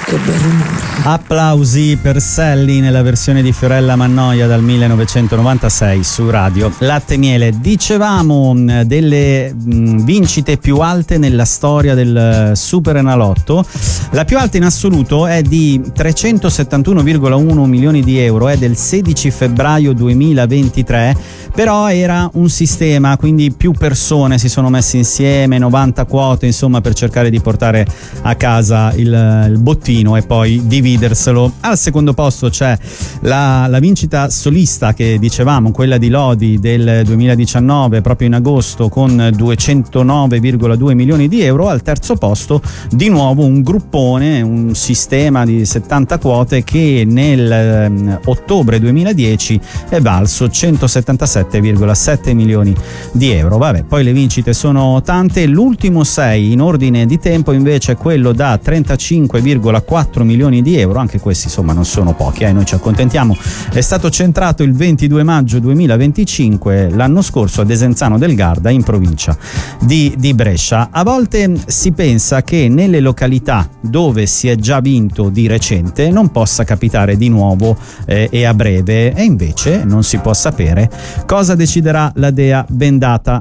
Che bel rumore. Applausi per Sally nella versione di Fiorella Mannoia dal 1996 su Radio Latte e Miele. Dicevamo delle vincite più alte nella storia del Super Enalotto. La più alta in assoluto è di 371,1 milioni di euro, è del 16 febbraio 2023, però era un sistema, quindi più persone si sono messe insieme, 90 quote insomma, per cercare di portare a casa il bottino e poi dividerselo. Al secondo posto c'è la vincita solista che dicevamo, quella di Lodi del 2019 proprio in agosto con 209,2 milioni di euro. Al terzo posto di nuovo un gruppone, un sistema di 70 quote che nel ottobre 2010 è valso 177,7 milioni di euro. Vabbè, poi le vincite sono tante. L'ultimo 6 in ordine di tempo invece è quello da 35,4 milioni di euro, anche questi insomma non sono pochi, noi ci accontentiamo. È stato centrato il 22 maggio 2025, l'anno scorso a Desenzano del Garda in provincia di Brescia. A volte si pensa che nelle località dove si è già vinto di recente non possa capitare di nuovo e a breve, e invece non si può sapere cosa deciderà la dea bendata.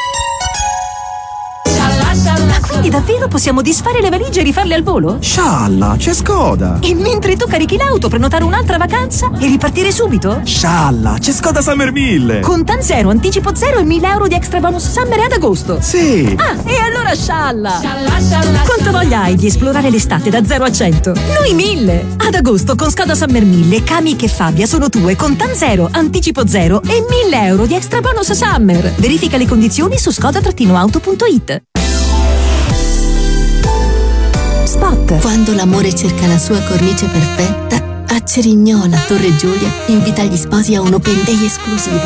Quindi davvero possiamo disfare le valigie e rifarle al volo? Scialla, c'è Skoda! E mentre tu carichi l'auto, prenotare un'altra vacanza e ripartire subito? Scialla, c'è Skoda Summer 1000! Contan zero, anticipo zero e 1.000 euro di extra bonus summer ad agosto. Sì! Ah, e allora scialla! Quanta voglia hai di esplorare l'estate da 0 a 100? Noi 1.000! Ad agosto con Skoda Summer 1000, Kamiq e Fabia sono tue, Contan zero, anticipo zero e 1.000 euro di extra bonus summer. Verifica le condizioni su skoda-auto.it. Spot. Quando l'amore cerca la sua cornice perfetta, a Cerignola, Torre Giulia, invita gli sposi a un open day esclusivo.